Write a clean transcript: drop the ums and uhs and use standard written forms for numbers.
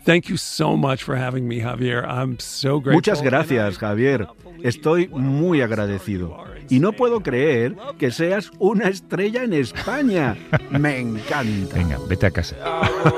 Thank you so much for having me, Javier. I'm so grateful. Muchas gracias, Javier. Estoy muy agradecido. Y no puedo creer que seas una estrella en España. Me encanta. Venga, vete a casa.